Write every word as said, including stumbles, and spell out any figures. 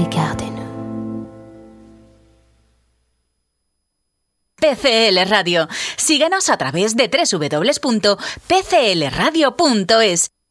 Regardez-nous. P C L Radio. Síguenos a través de doble u doble u doble u punto p c l radio punto es.